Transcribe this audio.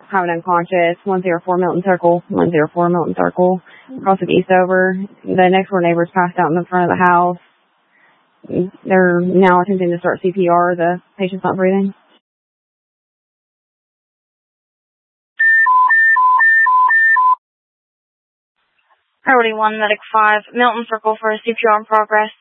having unconscious. 104 Milton Circle. 104 Milton Circle. Across of Eastover. The next door neighbor's passed out in the front of the house. They're now attempting to start CPR. The patient's not breathing. Priority 1, Medic 5, Milton Circle for CPR in progress.